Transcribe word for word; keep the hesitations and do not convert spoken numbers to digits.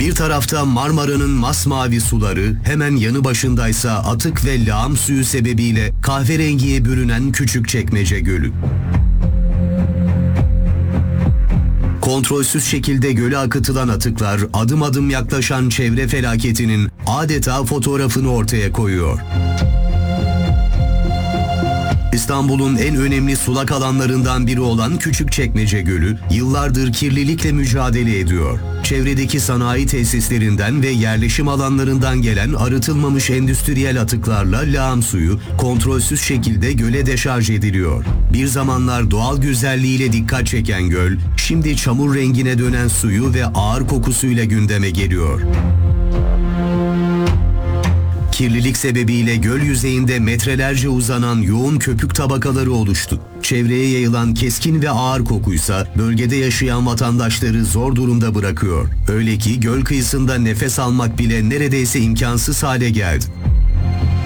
Bir tarafta Marmara'nın masmavi suları, hemen yanı başındaysa atık ve lağım suyu sebebiyle kahverengiye bürünen Küçükçekmece Gölü. Kontrolsüz şekilde göle akıtılan atıklar adım adım yaklaşan çevre felaketinin adeta fotoğrafını ortaya koyuyor. İstanbul'un en önemli sulak alanlarından biri olan Küçükçekmece Gölü yıllardır kirlilikle mücadele ediyor. Çevredeki sanayi tesislerinden ve yerleşim alanlarından gelen arıtılmamış endüstriyel atıklarla lağım suyu kontrolsüz şekilde göle deşarj ediliyor. Bir zamanlar doğal güzelliğiyle dikkat çeken göl, şimdi çamur rengine dönen suyu ve ağır kokusuyla gündeme geliyor. Kirlilik sebebiyle göl yüzeyinde metrelerce uzanan yoğun köpük tabakaları oluştu. Çevreye yayılan keskin ve ağır kokuysa bölgede yaşayan vatandaşları zor durumda bırakıyor. Öyle ki göl kıyısında nefes almak bile neredeyse imkansız hale geldi.